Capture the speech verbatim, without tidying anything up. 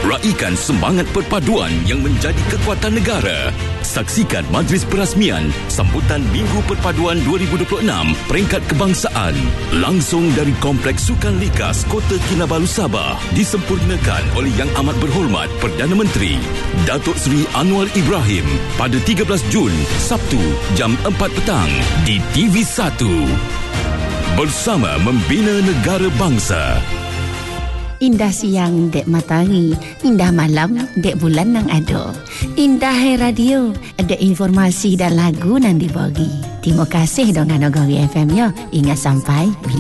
Raikan semangat perpaduan yang menjadi kekuatan negara. Saksikan majlis perasmian sambutan Minggu Perpaduan dua ribu dua puluh enam peringkat kebangsaan langsung dari Kompleks Sukan Likas Kota Kinabalu, Sabah, disempurnakan oleh Yang Amat Berhormat Perdana Menteri Datuk Seri Anwar Ibrahim pada tiga belas Jun, Sabtu, jam empat petang di T V satu. Bersama membina negara bangsa. Indah siang dek matahari, indah malam dek bulan nang ado. Indah hai radio, ada informasi dan lagu nang dibagi. Terima kasih dengan Nagari F M ya. Ingat sampai